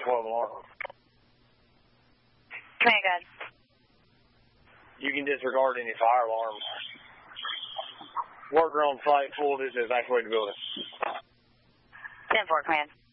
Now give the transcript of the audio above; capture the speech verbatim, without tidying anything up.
twelve alarm. Command, go ahead. You can disregard any fire alarms. Worker on site, full, this is evacuate the building. ten four, command.